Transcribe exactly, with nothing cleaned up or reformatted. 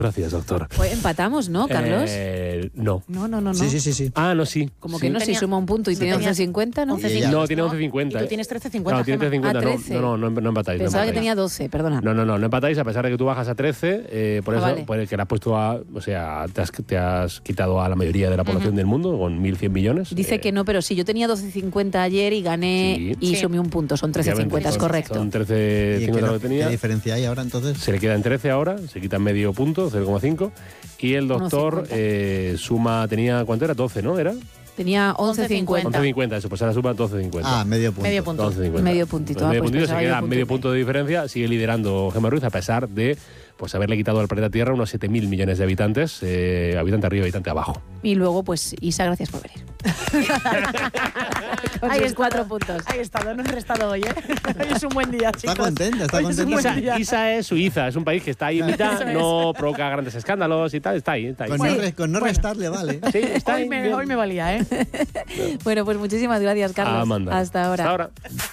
Gracias, doctor. Pues empatamos, ¿no, Carlos? Eh, no. No, no, no, no. Sí, sí, sí, sí. Ah, no, sí. Como sí. que no, Tenía- si suma un punto y sí, tiene tenía once cincuenta, ¿no? once Y ella- cincuenta. No, tiene once cincuenta. Y tú tienes trece cincuenta. No, tiene trece cincuenta. Ah, No, trece. no, no, no, no empatáis. no Pensaba que empatáis. tenía doce, perdona. No, no, no, no empatáis, a pesar de que tú bajas a trece, eh, por Ah, eso, vale. por el que le has puesto a, o sea, te has, te has quitado a la mayoría de la población del mundo con mil cien millones. Dice eh, que no, pero sí, yo tenía doce cincuenta ayer y gané Sí. y Sí. sumé un punto, son trece cincuenta, es son- correcto. Son trece ¿Y qué, cincuenta no- lo que tenía. qué diferencia hay ahora entonces? Se le queda en trece ahora, se quita medio punto, cero coma cinco. Y el doctor uno cincuenta. eh, suma, tenía, ¿cuánto era? doce, ¿no? ¿Era? Tenía once cincuenta. once cincuenta, eso, pues ahora suma doce cincuenta. Ah, medio punto. Medio punto. doce cincuenta. Medio puntito, Pues ah, medio pues puntito, se pensaba yo queda punto medio y medio. punto de diferencia, sigue liderando Gemma Ruiz a pesar de pues haberle quitado al planeta Tierra unos siete mil millones de habitantes, eh, habitante arriba, habitante abajo. Y luego, pues, Isa, gracias por venir. Con Ahí sus está. cuatro puntos. Ahí está, no he restado hoy, ¿eh? Hoy es un buen día, chicos. Está contenta, está Hoy es un contenta. buen Isa, día. Isa es Suiza, es un país que está ahí en mitad, Eso es. no provoca grandes escándalos y tal, está ahí. Está ahí. Con, Sí. no, re- con no Bueno. restarle, vale. Sí, está ahí. Hoy me, bien. hoy me valía, ¿eh? Bueno, pues muchísimas gracias, Carlos. Amanda. Hasta ahora. Hasta ahora.